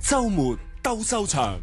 週末鬥獸場。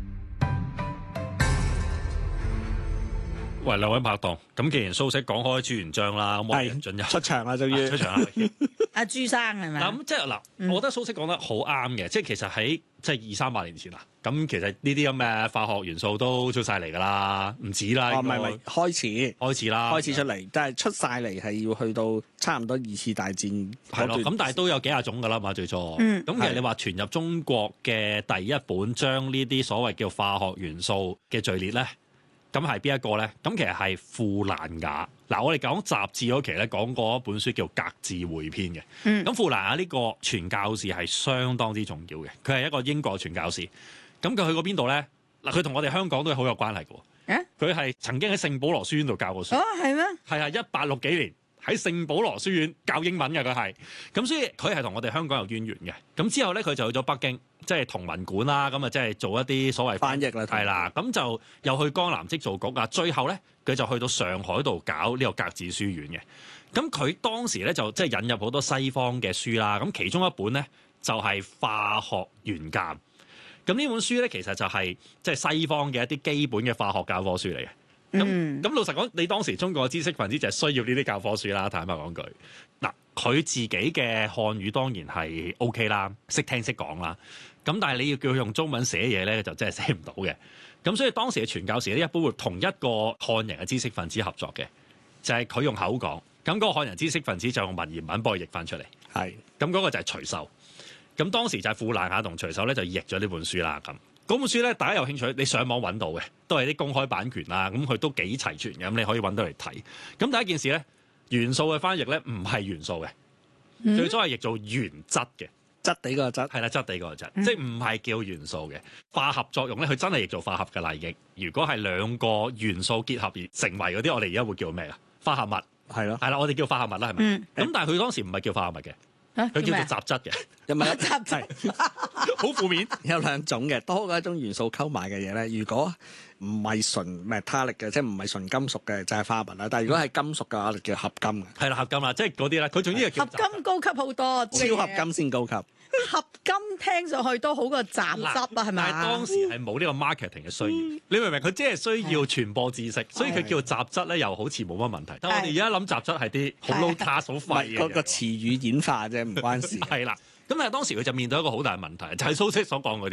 喂，兩位拍檔，咁既然蘇軾講開朱元璋啦，咁我哋進入出場啦，終於出場啦。 阿朱生係咪？ 咁即係嗱，我覺得蘇軾講得好啱嘅，即係其實喺即係200-300年前啦，咁其實呢啲咁嘅化學元素都出晒嚟㗎啦，唔止啦。 唔係開始啦， 開始出嚟，但係出晒嚟係要去到差唔多2次大戰係咯，咁但係都有幾廿種㗎啦嘛，最初。咁其實你話傳入中國嘅第一本將呢啲所謂叫化學元素嘅序列咧？咁係邊一個咧？咁其實係傅蘭雅。嗱，我哋講雜誌嗰期咧講過一本書叫《格致匯編》嘅。咁傅蘭雅呢個傳教士係相當之重要嘅，佢係一個英國傳教士。咁佢去過邊度咧？嗱，佢同我哋香港都係好有關係嘅。佢係曾經喺聖保羅書院度教過書。 哦，係咩？ 係啊，160幾年喺聖保羅書院教英文嘅佢係。咁所以佢係同我哋香港有淵源嘅。咁之後咧，佢就去咗北京。即係同文館啦，咁啊即係做一啲所謂翻譯啦， 係啦，咁就又去江南織造局啊，最後咧佢就去到上海度搞呢個格致書院嘅。咁佢當時咧就即係引入好多西方嘅書啦，咁其中一本咧就係《化學原鑑》。咁呢本書咧其實就係即係西方嘅一啲基本嘅化學教科書嚟嘅。咁老實講，你當時中國嘅知識分子就係需要呢啲教科書啦。坦白講句，嗱佢自己嘅漢語當然係 OK 啦，識聽識講啦。咁但係你要叫佢用中文寫嘢咧，就真係寫唔到嘅。咁所以當時嘅傳教士咧，一般會同一個漢人嘅知識分子合作嘅，就係佢用口講，咁嗰個漢人知識分子就用文言文幫佢譯翻出嚟。係，咁嗰個就係徐壽。咁當時就係傅蘭雅同徐壽咧就譯咗呢本書啦。咁嗰本書咧，大家有興趣，你上網揾到嘅，都係啲公開版權啦。咁佢都幾齊全嘅，咁你可以揾到嚟睇。咁第一件事咧，元素嘅翻譯咧唔係元素嘅，最初係譯做原質嘅。質地個質係啦，質地個質，即係唔係叫元素嘅化合作用咧？佢真係譯做化合嘅啦已經。如果係兩個元素結合而成為嗰啲，我哋而家會叫咩啊？化合物係咯，係啦，我哋叫化合物啦，係咪？咁但係佢當時唔係叫化合物嘅，佢叫做雜質嘅，又唔係雜質，好負面。 有兩種嘅，多過一種元素溝埋嘅嘢咧。如果唔係純 metallic 嘅，即係唔係純金屬嘅，就係化合物啦。但係如果係金屬嘅話，就叫合金嘅。 係啦，合金啦，即係嗰啲咧。佢總之係合金高級好多， 超合金先高級。 合金聽上去都好過雜質啊，係咪？ 但係當時係冇呢個 marketing 嘅需要，你明唔明？佢只係需要傳播知識，所以佢叫雜質咧，又好似冇乜問題。但係我哋而家諗雜質係啲好 low class 好廢嘅。 個詞語演化啫，唔關事。 係啦，咁但係當時佢就面對一個好大嘅問題，就係蘇軾所講嗰啲。